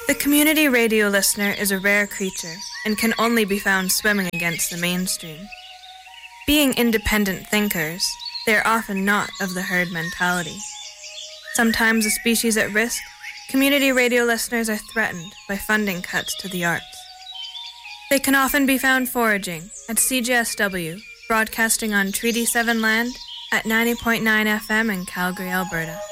The community radio listener is a rare creature and can only be found swimming against the mainstream. Being independent thinkers, they are often not of the herd mentality. Sometimes a species at risk, community radio listeners are threatened by funding cuts to the arts. They can often be found foraging at CJSW, broadcasting on Treaty 7 land at 90.9 FM in Calgary, Alberta.